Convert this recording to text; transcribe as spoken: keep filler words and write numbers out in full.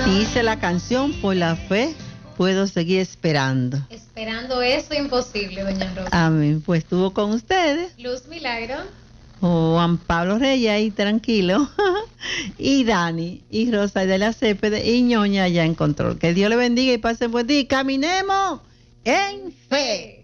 Dice la canción, por la fe puedo seguir esperando. Esperando eso imposible, doña Rosa. Amén. Pues estuvo con ustedes Luz Milagro. Juan Pablo Reyes ahí tranquilo. Y Dani y Rosa de la Cepede y Ñoña allá en control. Que Dios le bendiga y pase buen día. Y caminemos en fe.